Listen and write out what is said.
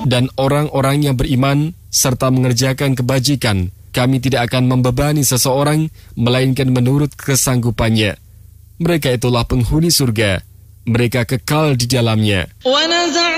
Dan orang-orang yang beriman serta mengerjakan kebajikan, kami tidak akan membebani seseorang, melainkan menurut kesanggupannya. Mereka itulah penghuni surga. Mereka kekal di dalamnya.